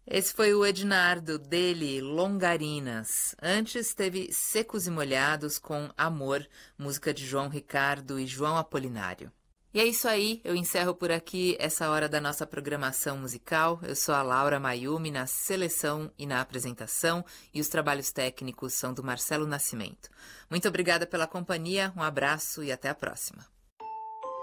Esse foi o Ednardo, dele, Longarinas. Antes teve Secos e Molhados com Amor, música de João Ricardo e João Apolinário. E é isso aí, eu encerro por aqui essa hora da nossa programação musical. Eu sou a Laura Mayumi na seleção e na apresentação, e os trabalhos técnicos são do Marcelo Nascimento. Muito obrigada pela companhia, um abraço e até a próxima.